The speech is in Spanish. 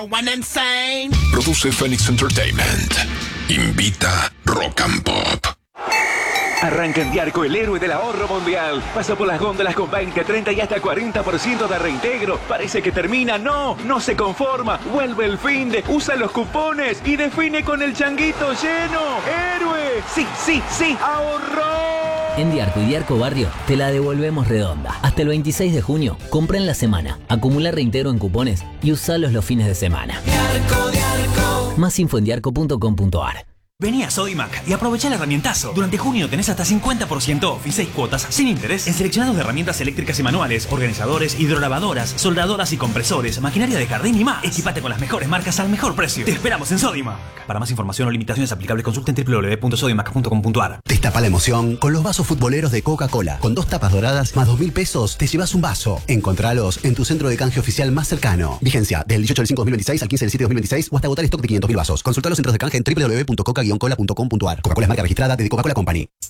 Produce Phoenix Entertainment. Invita Rock and Pop. Arranca en Diarco, el héroe del ahorro mundial. Pasa por las góndolas con 20, 30 y hasta 40% de reintegro. Parece que termina. No se conforma. Vuelve el finde, usa los cupones y define con el changuito lleno. ¡Héroe! Sí, ahorró. En Diarco y Diarco Barrio te la devolvemos redonda. Hasta el 26 de junio, compra en la semana, acumula reintegro en cupones y usalos los fines de semana. Diarco. Más info en diarco.com.ar. Vení a Sodimac y aprovecha el herramientazo. Durante junio tenés hasta 50% off y 6 cuotas sin interés en seleccionados de herramientas eléctricas y manuales, organizadores, hidrolavadoras, soldadoras y compresores, maquinaria de jardín y más. Equipate con las mejores marcas al mejor precio. Te esperamos en Sodimac. Para más información o limitaciones aplicables, consulta en www.sodimac.com.ar. Destapa la emoción con los vasos futboleros de Coca-Cola. Con 2 tapas doradas más 2.000 pesos te llevas un vaso. Encontralos en tu centro de canje oficial más cercano. Vigencia del 18 del 5 de 2026 al 15 del 7 de 2026 o hasta agotar stock de 500.000 vasos. Consulta los centros de canje en www.coca-cola.com.ar. Coca-Cola es marca registrada de The Coca-Cola Company.